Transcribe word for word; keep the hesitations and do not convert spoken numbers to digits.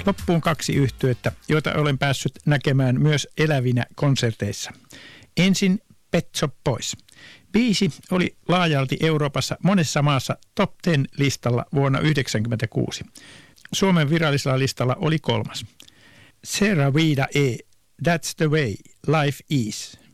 Loppuun kaksi yhtyettä, joita olen päässyt näkemään myös elävinä konserteissa. Ensin Pet Shop Boys. Biisi oli laajalti Euroopassa monessa maassa top kymmenen listalla vuonna yhdeksänkymmentäkuusi. Suomen virallisella listalla oli kolmas. Sera Vida E. That's the way life is.